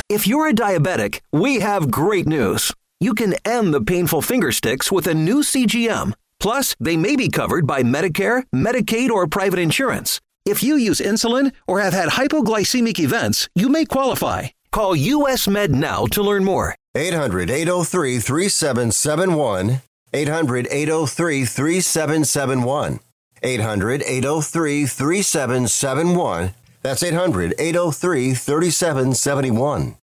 If you're a diabetic, we have great news. You can end the painful finger sticks with a new CGM. Plus, they may be covered by Medicare, Medicaid, or private insurance. If you use insulin or have had hypoglycemic events, you may qualify. Call US Med now to learn more. 800-803-3771. 800-803-3771. 800-803-3771. That's 800-803-3771.